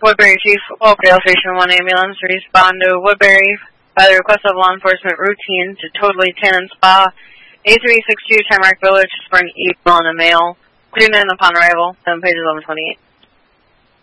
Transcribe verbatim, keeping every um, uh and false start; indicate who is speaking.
Speaker 1: Woodbury Chief, Oakdale Station one ambulance, respond to Woodbury by the request of law enforcement routine to Totally Tan Spa, A three six two Tamarack Village, Spring Eagle on a male. Clear in upon arrival, seven pages eleven twenty-eight.